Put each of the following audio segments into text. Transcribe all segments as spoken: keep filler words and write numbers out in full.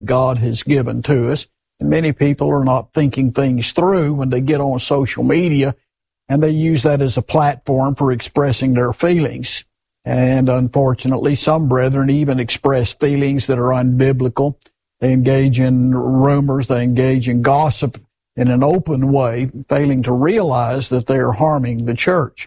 God has given to us. And many people are not thinking things through when they get on social media, and they use that as a platform for expressing their feelings. And unfortunately, some brethren even express feelings that are unbiblical. They engage in rumors, they engage in gossip in an open way, failing to realize that they are harming the church.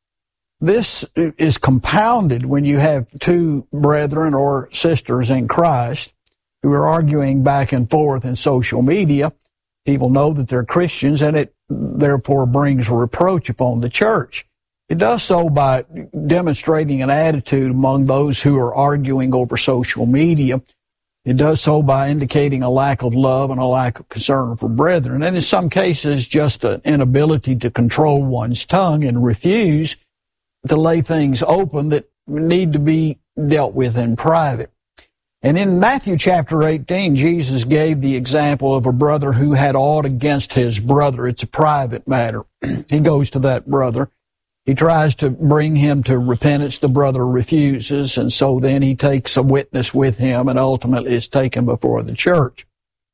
This is compounded when you have two brethren or sisters in Christ who are arguing back and forth in social media. People know that they're Christians, and it therefore brings reproach upon the church. It does so by demonstrating an attitude among those who are arguing over social media. It does so by indicating a lack of love and a lack of concern for brethren, and in some cases just an inability to control one's tongue and refuse to lay things open that need to be dealt with in private. And in Matthew chapter eighteen, Jesus gave the example of a brother who had aught against his brother. It's a private matter. He goes to that brother. He tries to bring him to repentance. The brother refuses, and so then he takes a witness with him and ultimately is taken before the church.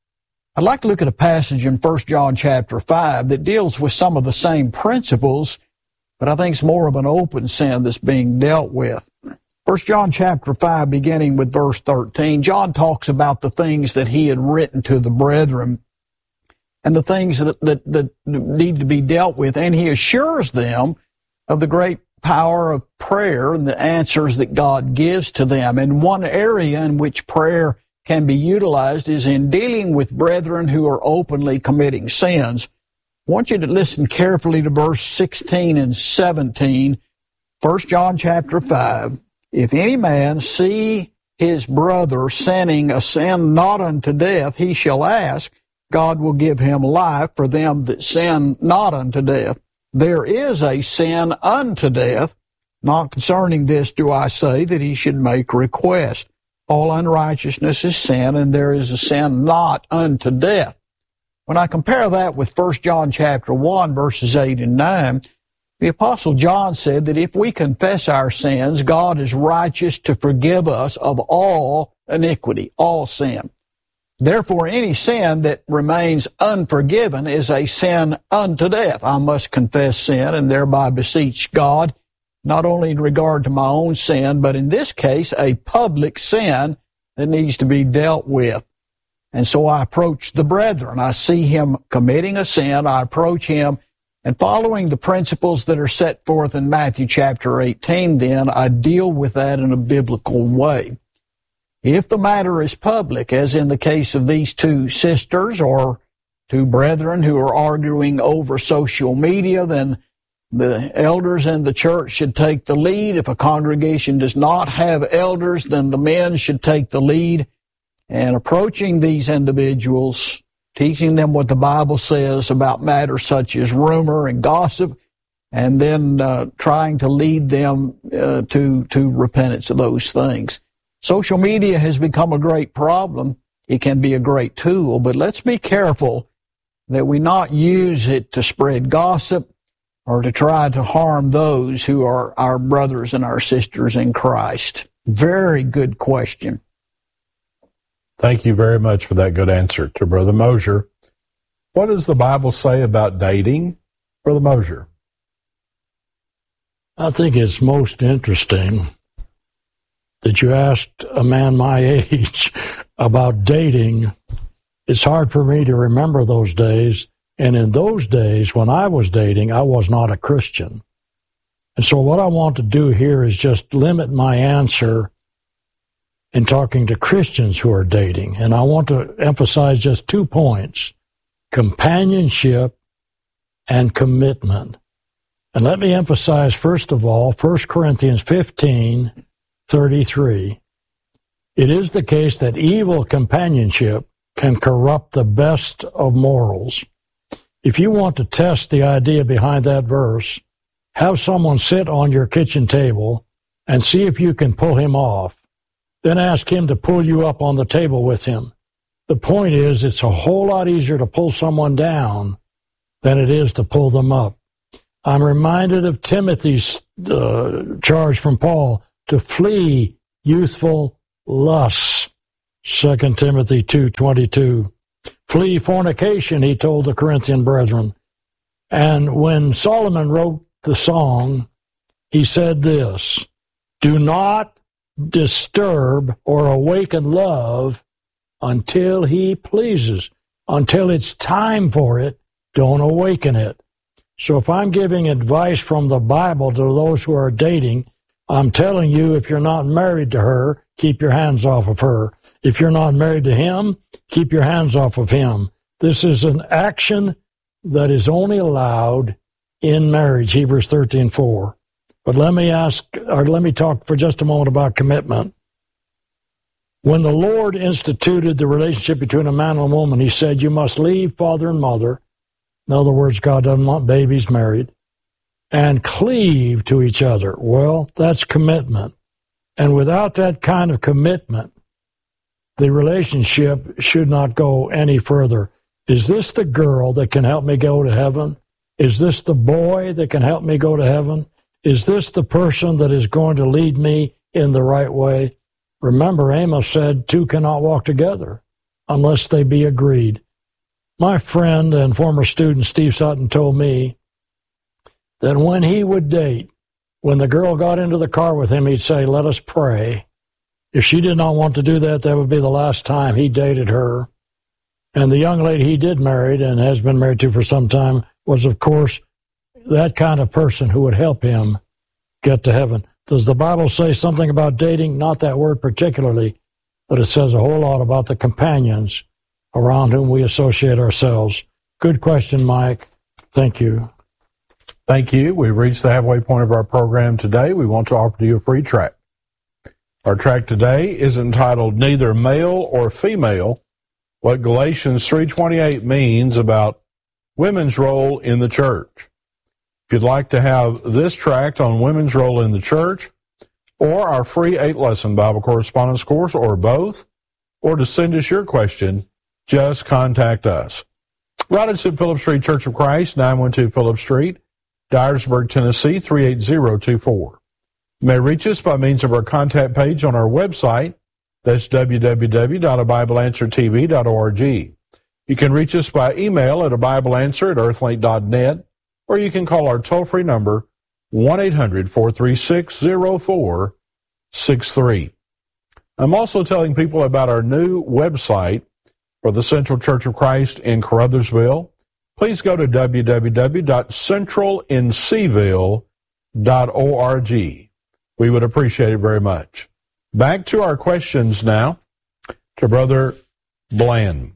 I'd like to look at a passage in First John chapter five that deals with some of the same principles, but I think it's more of an open sin that's being dealt with. First John chapter five, beginning with verse thirteen, John talks about the things that he had written to the brethren and the things that, that, that need to be dealt with, and he assures them of the great power of prayer and the answers that God gives to them. And one area in which prayer can be utilized is in dealing with brethren who are openly committing sins. I want you to listen carefully to verse sixteen and seventeen, First John chapter five. If any man see his brother sinning a sin not unto death, he shall ask, God will give him life for them that sin not unto death. There is a sin unto death. Not concerning this do I say that he should make request. All unrighteousness is sin, and there is a sin not unto death. When I compare that with First John chapter one, verses eight and nine, the Apostle John said that if we confess our sins, God is righteous to forgive us of all iniquity, all sin. Therefore, any sin that remains unforgiven is a sin unto death. I must confess sin and thereby beseech God, not only in regard to my own sin, but in this case, a public sin that needs to be dealt with. And so I approach the brethren. I see him committing a sin. I approach him, and following the principles that are set forth in Matthew chapter eighteen, then I deal with that in a biblical way. If the matter is public, as in the case of these two sisters or two brethren who are arguing over social media, then the elders in the church should take the lead. If a congregation does not have elders, then the men should take the lead. And approaching these individuals, teaching them what the Bible says about matters such as rumor and gossip, and then uh, trying to lead them uh, to, to repentance of those things. Social media has become a great problem. It can be a great tool, but let's be careful that we not use it to spread gossip or to try to harm those who are our brothers and our sisters in Christ. Very good question. Thank you very much for that good answer to Brother Mosier. What does the Bible say about dating, Brother Mosier? I think it's most interesting that you asked a man my age about dating. It's hard for me to remember those days. And in those days, when I was dating, I was not a Christian. And so what I want to do here is just limit my answer in talking to Christians who are dating. And I want to emphasize just two points: companionship and commitment. And let me emphasize, first of all, First Corinthians fifteen thirty-three. It is the case that evil companionship can corrupt the best of morals. If you want to test the idea behind that verse, have someone sit on your kitchen table and see if you can pull him off. Then ask him to pull you up on the table with him. The point is, it's a whole lot easier to pull someone down than it is to pull them up. I'm reminded of Timothy's uh, charge from Paul to flee youthful lusts. Second Timothy two twenty-two. Flee fornication, he told the Corinthian brethren. And when Solomon wrote the song, he said this, do not disturb or awaken love until he pleases. Until it's time for it, don't awaken it. So if I'm giving advice from the Bible to those who are dating, I'm telling you, if you're not married to her, keep your hands off of her. If you're not married to him, keep your hands off of him. This is an action that is only allowed in marriage, Hebrews thirteen four. But let me ask, or let me talk for just a moment about commitment. When the Lord instituted the relationship between a man and a woman, he said, you must leave father and mother. In other words, God doesn't want babies married. And cleave to each other. Well, that's commitment. And without that kind of commitment, the relationship should not go any further. Is this the girl that can help me go to heaven? Is this the boy that can help me go to heaven? Is this the person that is going to lead me in the right way? Remember, Amos said, two cannot walk together unless they be agreed. My friend and former student Steve Sutton told me that when he would date, when the girl got into the car with him, he'd say, let us pray. If she did not want to do that, that would be the last time he dated her. And the young lady he did marry and has been married to for some time was, of course, that kind of person who would help him get to heaven. Does the Bible say something about dating? Not that word particularly, but it says a whole lot about the companions around whom we associate ourselves. Good question, Mike. Thank you. Thank you. We've reached the halfway point of our program today. We want to offer to you a free tract. Our tract today is entitled Neither Male or Female, What Galatians three twenty-eight Means About Women's Role in the Church. If you'd like to have this tract on women's role in the church, or our free eight-lesson Bible correspondence course, or both, or to send us your question, just contact us. Write us at Phillips Street Church of Christ, nine one two Phillips Street, Dyersburg, Tennessee, three eight zero two four. You may reach us by means of our contact page on our website. That's w w w dot a bible answer t v dot org. You can reach us by email at a bible answer at earthlink dot net, or you can call our toll-free number, one eight hundred four three six zero four six three. I'm also telling people about our new website for the Central Church of Christ in Caruthersville. Please go to w w w dot central in seville dot org. We would appreciate it very much. Back to our questions now to Brother Bland.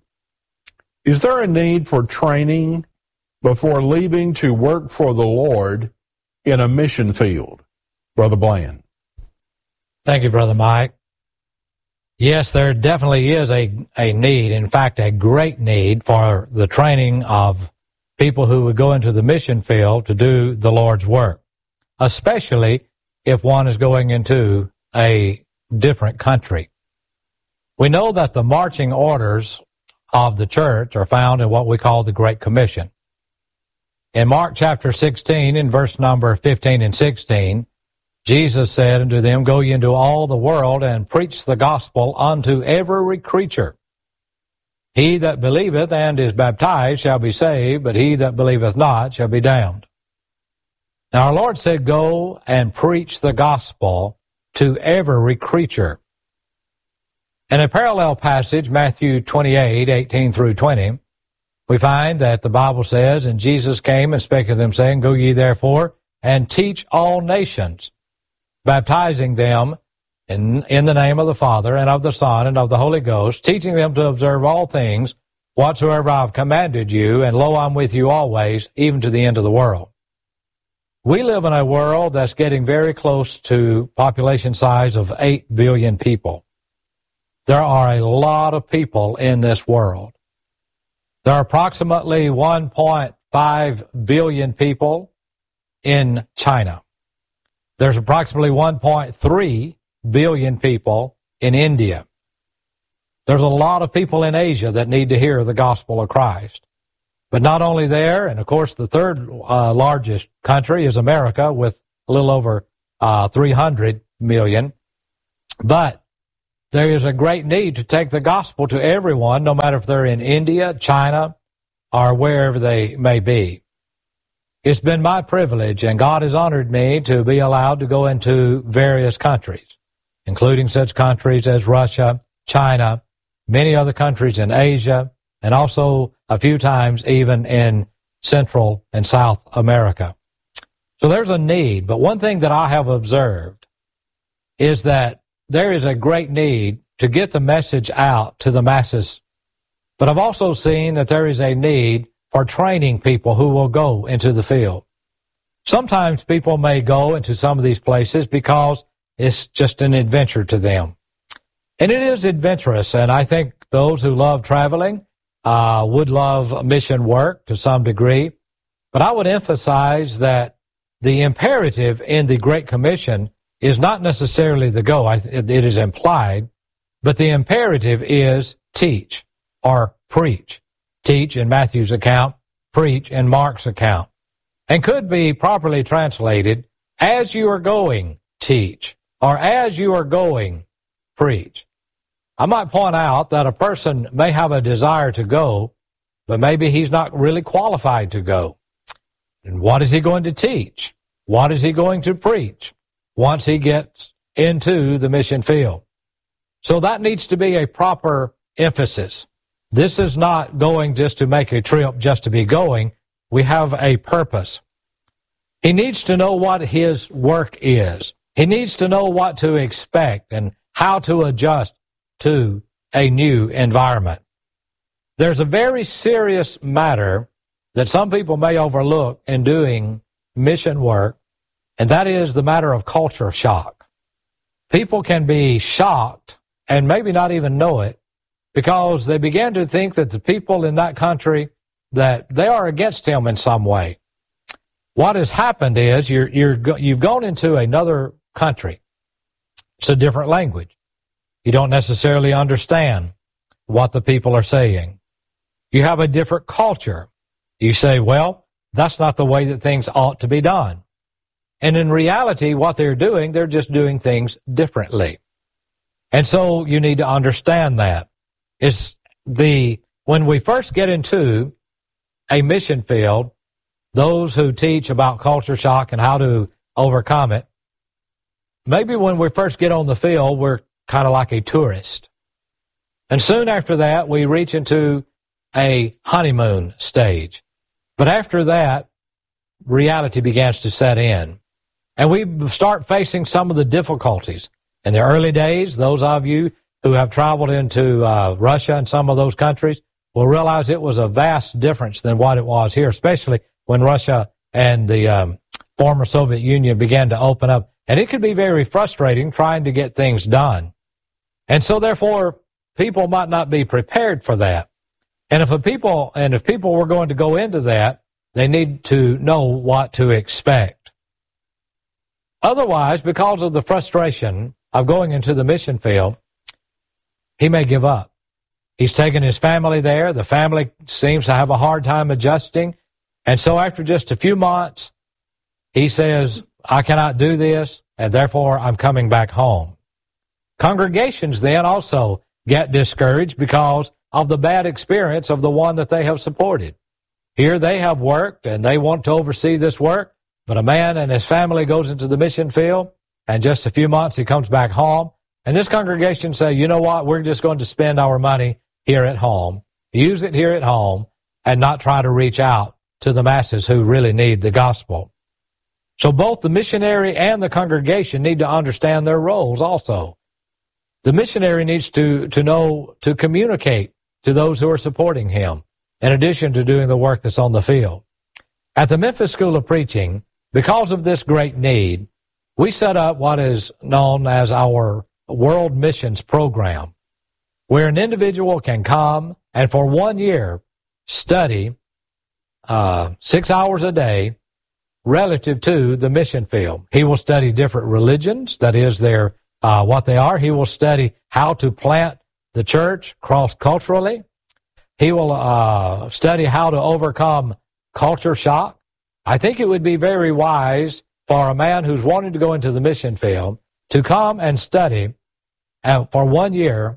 Is there a need for training before leaving to work for the Lord in a mission field? Brother Bland. Thank you, Brother Mike. Yes, there definitely is a, a need, in fact, a great need for the training of people who would go into the mission field to do the Lord's work, especially if one is going into a different country. We know that the marching orders of the church are found in what we call the Great Commission. In Mark chapter sixteen, in verse number fifteen and sixteen, Jesus said unto them, Go ye into all the world and preach the gospel unto every creature. He that believeth and is baptized shall be saved, but he that believeth not shall be damned. Now our Lord said, Go and preach the gospel to every creature. In a parallel passage, Matthew twenty-eight, eighteen through twenty, we find that the Bible says, And Jesus came and spake of them, saying, Go ye therefore and teach all nations, baptizing them in, in the name of the Father, and of the Son, and of the Holy Ghost, teaching them to observe all things whatsoever I have commanded you, and lo, I'm with you always, even to the end of the world. We live in a world that's getting very close to population size of eight billion people. There are a lot of people in this world. There are approximately one point five billion people in China. There's approximately one point three billion people in India. There's a lot of people in Asia that need to hear the gospel of Christ. But not only there, and of course the third uh, largest country is America with a little over uh, three hundred million. But there is a great need to take the gospel to everyone, no matter if they're in India, China, or wherever they may be. It's been my privilege, and God has honored me to be allowed to go into various countries, including such countries as Russia, China, many other countries in Asia, and also a few times even in Central and South America. So there's a need, but one thing that I have observed is that there is a great need to get the message out to the masses. But I've also seen that there is a need for training people who will go into the field. Sometimes people may go into some of these places because it's just an adventure to them. And it is adventurous, and I think those who love traveling uh, would love mission work to some degree. But I would emphasize that the imperative in the Great Commission is not necessarily the go. It is implied, but the imperative is teach or preach. Teach in Matthew's account, preach in Mark's account. And could be properly translated, as you are going, teach, or as you are going, preach. I might point out that a person may have a desire to go, but maybe he's not really qualified to go. And what is he going to teach? What is he going to preach once he gets into the mission field? So that needs to be a proper emphasis. This is not going just to make a trip just to be going. We have a purpose. He needs to know what his work is. He needs to know what to expect and how to adjust to a new environment. There's a very serious matter that some people may overlook in doing mission work, and that is the matter of culture shock. People can be shocked and maybe not even know it because they begin to think that the people in that country, that they are against him in some way. What has happened is you're, you're, you've gone into another country. It's a different language. You don't necessarily understand what the people are saying. You have a different culture. You say, well, that's not the way that things ought to be done. And in reality, what they're doing, they're just doing things differently. And so you need to understand that. It's the, when we first get into a mission field, those who teach about culture shock and how to overcome it, maybe when we first get on the field, we're kind of like a tourist. And soon after that, we reach into a honeymoon stage. But after that, reality begins to set in. And we start facing some of the difficulties. In the early days, those of you who have traveled into uh, Russia and some of those countries will realize it was a vast difference than what it was here, especially when Russia and the um, former Soviet Union began to open up. And it could be very frustrating trying to get things done. And so therefore, people might not be prepared for that. And if a people, and if people were going to go into that, they need to know what to expect. Otherwise, because of the frustration of going into the mission field, he may give up. He's taken his family there. The family seems to have a hard time adjusting. And so after just a few months, he says, I cannot do this, and therefore I'm coming back home. Congregations then also get discouraged because of the bad experience of the one that they have supported. Here they have worked and they want to oversee this work, but a man and his family goes into the mission field, and just a few months he comes back home, and this congregation say, you know what, we're just going to spend our money here at home, use it here at home, and not try to reach out to the masses who really need the gospel. So both the missionary and the congregation need to understand their roles also. The missionary needs to, to know to communicate to those who are supporting him, in addition to doing the work that's on the field. At the Memphis School of Preaching, because of this great need, we set up what is known as our World Missions Program, where an individual can come and for one year study uh, six hours a day relative to the mission field. He will study different religions, that is, their uh, what they are. He will study how to plant the church cross-culturally. He will uh, study how to overcome culture shock. I think it would be very wise for a man who's wanting to go into the mission field to come and study uh, for one year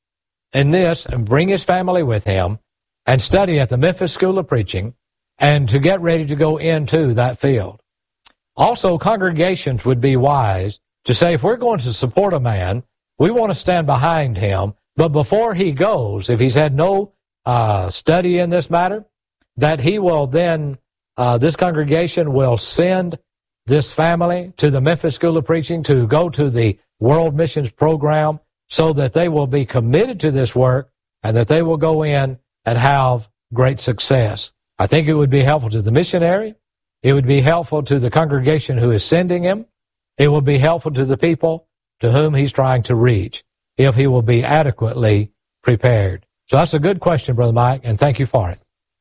in this and bring his family with him and study at the Memphis School of Preaching and to get ready to go into that field. Also, congregations would be wise to say, if we're going to support a man, we want to stand behind him, but before he goes, if he's had no uh, study in this matter, that he will then, uh, this congregation will send this family to the Memphis School of Preaching to go to the World Missions Program so that they will be committed to this work and that they will go in and have great success. I think it would be helpful to the missionary. It would be helpful to the congregation who is sending him. It will be helpful to the people to whom he's trying to reach if he will be adequately prepared. So that's a good question, Brother Mike, and thank you for it.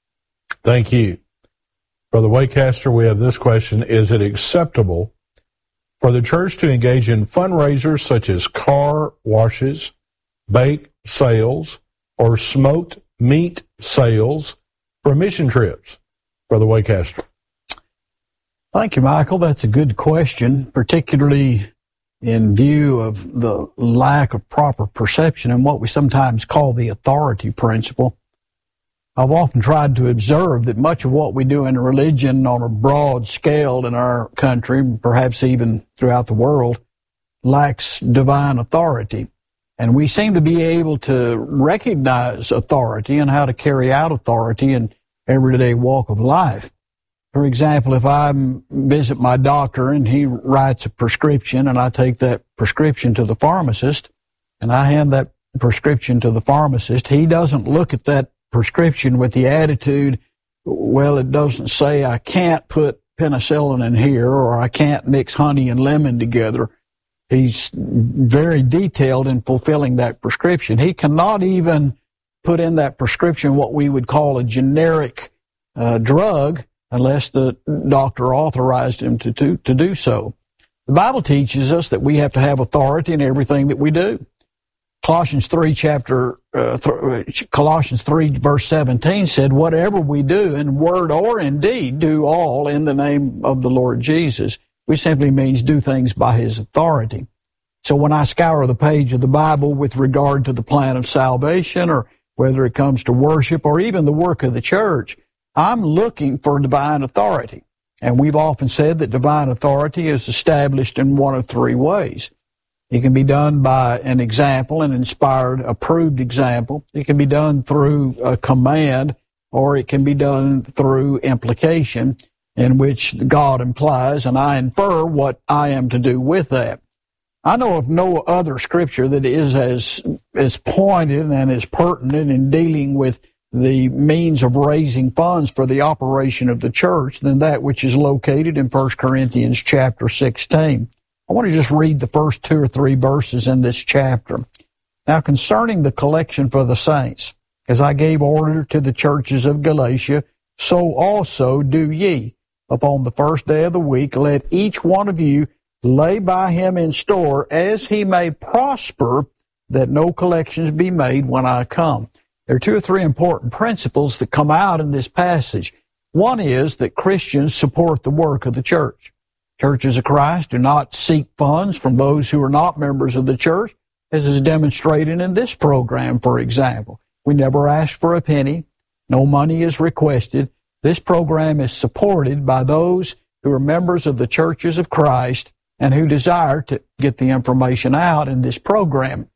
Thank you. Brother Waycaster, we have this question. Is it acceptable for the church to engage in fundraisers such as car washes, bake sales, or smoked meat sales for mission trips? Brother Waycaster. Thank you, Michael. That's a good question, particularly in view of the lack of proper perception and what we sometimes call the authority principle. I've often tried to observe that much of what we do in religion on a broad scale in our country, perhaps even throughout the world, lacks divine authority. And we seem to be able to recognize authority and how to carry out authority in everyday walk of life. For example, if I visit my doctor and he writes a prescription and I take that prescription to the pharmacist and I hand that prescription to the pharmacist, he doesn't look at that prescription with the attitude, well, it doesn't say I can't put penicillin in here or I can't mix honey and lemon together. He's very detailed in fulfilling that prescription. He cannot even put in that prescription what we would call a generic uh, drug unless the doctor authorized him to, to, to do so. The Bible teaches us that we have to have authority in everything that we do. Colossians three chapter, uh, th- Colossians three verse seventeen said, whatever we do in word or in deed, do all in the name of the Lord Jesus, which simply means do things by his authority. So when I scour the page of the Bible with regard to the plan of salvation, or whether it comes to worship or even the work of the church, I'm looking for divine authority. And we've often said that divine authority is established in one of three ways. It can be done by an example, an inspired, approved example. It can be done through a command, or it can be done through implication, in which God implies and I infer what I am to do with that. I know of no other scripture that is as, as pointed and as pertinent in dealing with the means of raising funds for the operation of the church than that which is located in First Corinthians chapter sixteen. I want to just read the first two or three verses in this chapter. Now, concerning the collection for the saints, as I gave order to the churches of Galatia, so also do ye. Upon the first day of the week, let each one of you lay by him in store as he may prosper, that no collections be made when I come. There are two or three important principles that come out in this passage. One is that Christians support the work of the church. Churches of Christ do not seek funds from those who are not members of the church, as is demonstrated in this program, for example. We never ask for a penny. No money is requested. This program is supported by those who are members of the churches of Christ and who desire to get the information out in this program.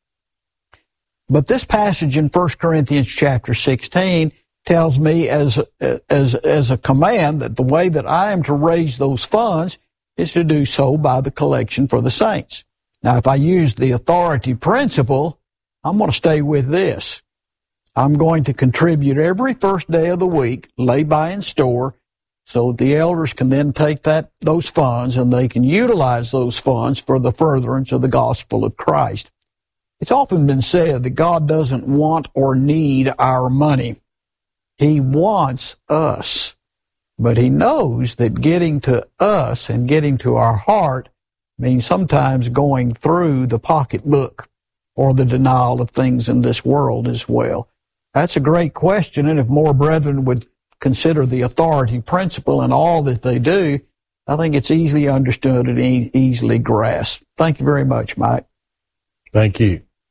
But this passage in First Corinthians chapter sixteen tells me as, as, as a command that the way that I am to raise those funds is to do so by the collection for the saints. Now, if I use the authority principle, I'm going to stay with this. I'm going to contribute every first day of the week, lay by in store, so the elders can then take that those funds and they can utilize those funds for the furtherance of the gospel of Christ. It's often been said that God doesn't want or need our money. He wants us. But he knows that getting to us and getting to our heart means sometimes going through the pocketbook or the denial of things in this world as well. That's a great question, and if more brethren would consider the authority principle in all that they do, I think it's easily understood and e- easily grasped. Thank you very much, Mike. Thank you.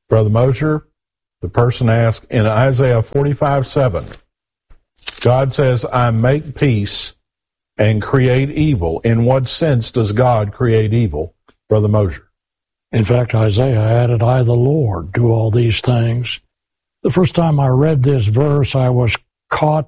Brother Mosher, the person asked, in Isaiah forty-five seven, God says, I make peace and create evil. In what sense does God create evil, Brother Mosher? In fact, Isaiah added, I, the Lord, do all these things. The first time I read this verse, I was caught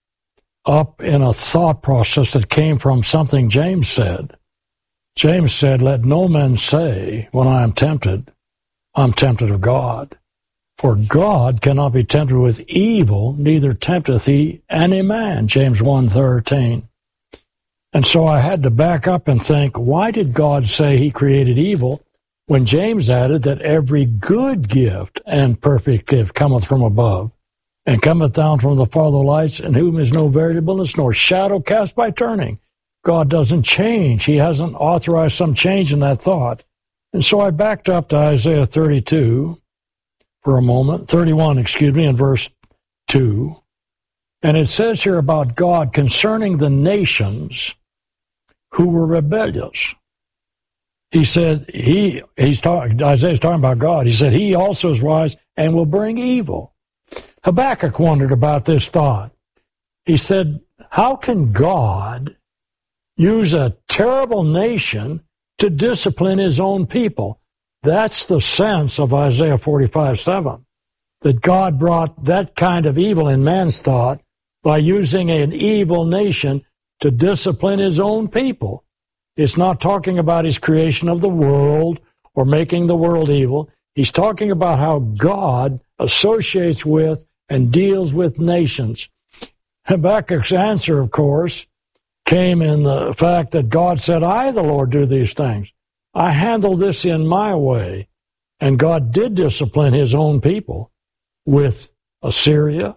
up in a thought process that came from something James said. James said, let no man say, when I am tempted, I'm tempted of God. For God cannot be tempted with evil, neither tempteth he any man, James one thirteen. And so I had to back up and think, why did God say he created evil when James added that every good gift and perfect gift cometh from above, and cometh down from the Father of lights, in whom is no variableness nor shadow cast by turning? God doesn't change. He hasn't authorized some change in that thought. And so I backed up to Isaiah thirty-two for a moment, thirty-one, excuse me, in verse two. And it says here about God concerning the nations who were rebellious. He said, he, he's talking, Isaiah's talking about God. He said, he also is wise and will bring evil. Habakkuk wondered about this thought. He said, how can God use a terrible nation to discipline his own people? That's the sense of Isaiah forty-five seven, that God brought that kind of evil in man's thought by using an evil nation to discipline his own people. It's not talking about his creation of the world or making the world evil. He's talking about how God associates with and deals with nations. Habakkuk's answer, of course, came in the fact that God said, I, the Lord, do these things. I handle this in my way. And God did discipline his own people with Assyria,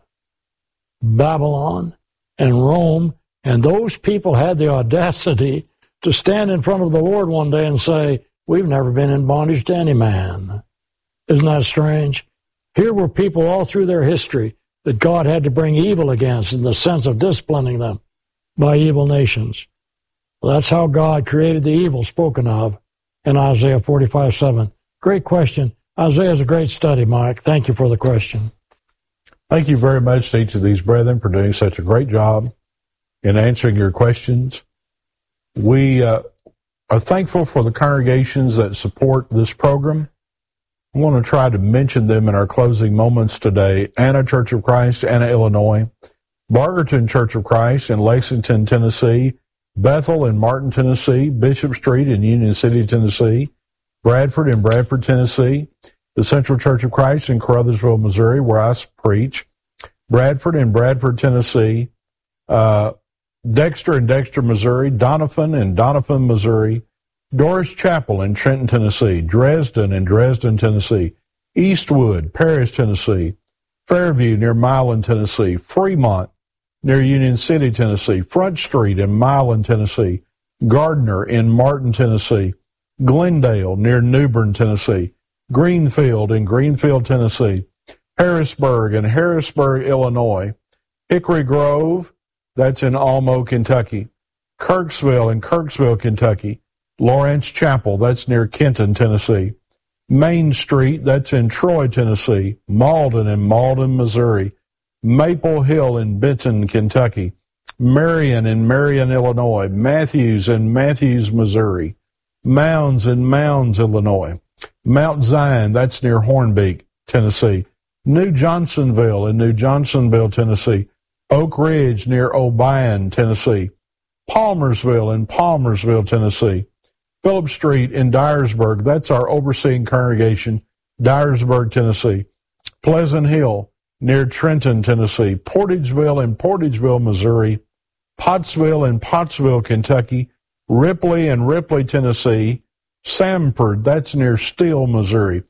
Babylon, and Rome. And those people had the audacity to stand in front of the Lord one day and say, we've never been in bondage to any man. Isn't that strange? Here were people all through their history that God had to bring evil against in the sense of disciplining them by evil nations. Well, that's how God created the evil spoken of in Isaiah forty-five seven. Great question. Isaiah is a great study, Mike. Thank you for the question. Thank you very much to each of these brethren for doing such a great job in answering your questions. We uh, are thankful for the congregations that support this program. I want to try to mention them in our closing moments today. Anna Church of Christ, Anna, Illinois. Bargerton Church of Christ in Lexington, Tennessee. Bethel in Martin, Tennessee. Bishop Street in Union City, Tennessee. Bradford in Bradford, Tennessee. The Central Church of Christ in Caruthersville, Missouri, where I preach. Bradford in Bradford, Tennessee. Uh, Dexter in Dexter, Missouri. Doniphan in Doniphan, Missouri. Doris Chapel in Trenton, Tennessee. Dresden in Dresden, Tennessee. Eastwood, Paris, Tennessee. Fairview near Milan, Tennessee. Fremont near Union City, Tennessee. Front Street in Milan, Tennessee. Gardner in Martin, Tennessee. Glendale near New Bern, Tennessee. Greenfield in Greenfield, Tennessee. Harrisburg in Harrisburg, Illinois. Hickory Grove, that's in Almo, Kentucky. Kirksville in Kirksville, Kentucky. Lawrence Chapel, that's near Kenton, Tennessee. Main Street, that's in Troy, Tennessee. Malden in Malden, Missouri. Maple Hill in Benton, Kentucky. Marion in Marion, Illinois. Matthews in Matthews, Missouri. Mounds in Mounds, Illinois. Mount Zion, that's near Hornbeak, Tennessee. New Johnsonville in New Johnsonville, Tennessee. Oak Ridge near Obion, Tennessee. Palmersville in Palmersville, Tennessee. Phillip Street in Dyersburg, that's our overseeing congregation, Dyersburg, Tennessee. Pleasant Hill near Trenton, Tennessee. Portageville in Portageville, Missouri. Pottsville in Pottsville, Kentucky. Ripley in Ripley, Tennessee. Samford, that's near Steele, Missouri.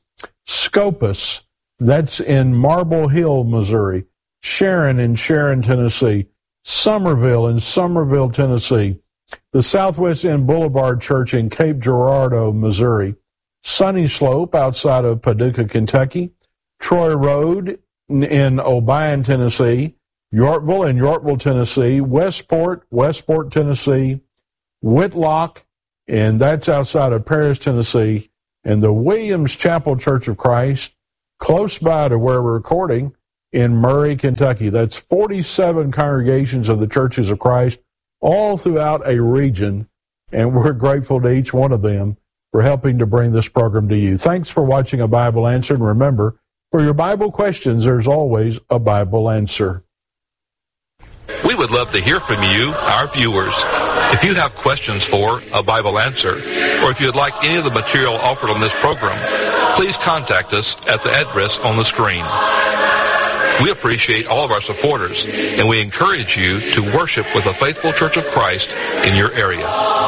Scopus, that's in Marble Hill, Missouri. Sharon in Sharon, Tennessee. Somerville in Somerville, Tennessee. The Southwest End Boulevard Church in Cape Girardeau, Missouri. Sunny Slope outside of Paducah, Kentucky. Troy Road in Obion, Tennessee. Yorkville in Yorkville, Tennessee. Westport, Westport, Tennessee. Whitlock, and that's outside of Paris, Tennessee. And the Williams Chapel Church of Christ close by to where we're recording in Murray, Kentucky. That's forty-seven congregations of the Churches of Christ all throughout a region, and we're grateful to each one of them for helping to bring this program to you. Thanks for watching A Bible Answered, and remember, for your Bible questions, there's always a Bible answer. We would love to hear from you, our viewers. If you have questions for A Bible Answer, or if you'd like any of the material offered on this program, please contact us at the address on the screen. We appreciate all of our supporters, and we encourage you to worship with a faithful Church of Christ in your area.